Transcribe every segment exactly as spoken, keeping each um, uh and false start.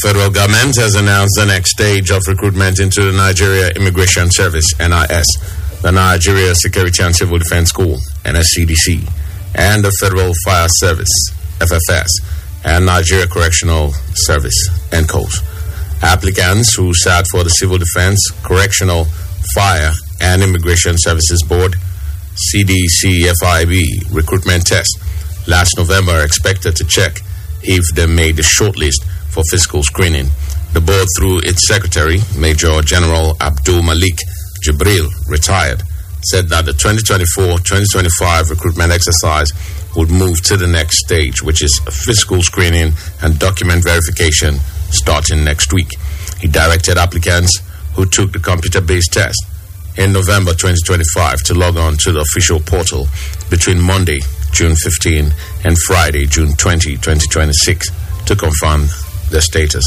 federal government has announced the next stage of recruitment into the Nigeria Immigration Service, N I S, the Nigeria Security and Civil Defense School, N S C D C, and the Federal Fire Service, F F S, and Nigeria Correctional Service, N C O S. Applicants who sat for the Civil Defense, Correctional, Fire, and Immigration Services Board, C D C F I B, recruitment test last November are expected to check if they made the shortlist for physical screening. The board, through its secretary, Major General Abdul Malik Jibril, retired, said that the twenty twenty-four twenty twenty-five recruitment exercise would move to the next stage, which is physical screening and document verification starting next week. He directed applicants who took the computer-based test in November twenty twenty-five to log on to the official portal between Monday, June fifteenth, and Friday, June twentieth, twenty twenty-six to confirm their status.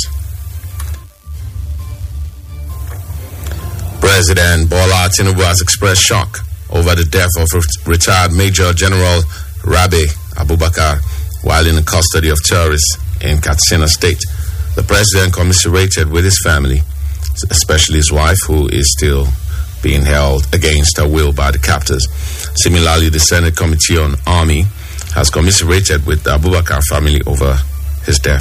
President Bola Tinubu has expressed shock over the death of retired Major General Rabi Abubakar while in the custody of terrorists in Katsina State. The president commiserated with his family, especially his wife, who is still being held against her will by the captors. Similarly, the Senate Committee on Army has commiserated with the Abubakar family over his death.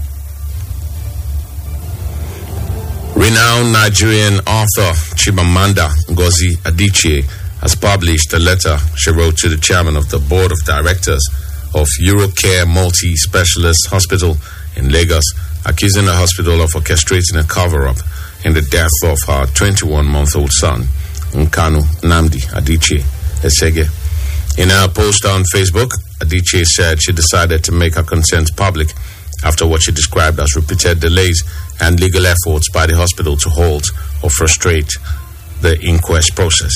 Renowned Nigerian author Chimamanda Ngozi Adichie has published a letter she wrote to the chairman of the board of directors of Eurocare Multi-Specialist Hospital in Lagos, accusing the hospital of orchestrating a cover-up in the death of her twenty-one-month-old son, Nkanu Nnamdi Adichie Esege. In a post on Facebook, Adichie said she decided to make her concerns public after what she described as repeated delays and legal efforts by the hospital to halt or frustrate the inquest process.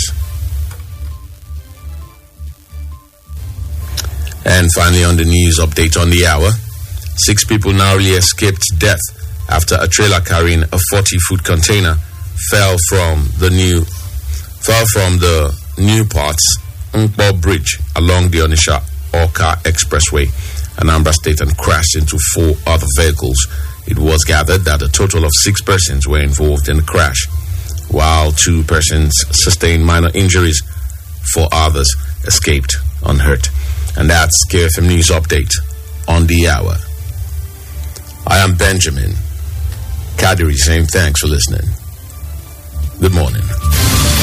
And finally, on the news update on the hour, six people narrowly escaped death after a trailer carrying a forty-foot container fell from the new fell from the Newport's Nkpo Bridge along the Onitsha-Awka Expressway, Anambra State, and crashed into four other vehicles. It was gathered that a total of six persons were involved in the crash, while two persons sustained minor injuries. Four others escaped unhurt. And that's K F M News Update on the hour. I am Benjamin Kadiri saying thanks for listening. Good morning.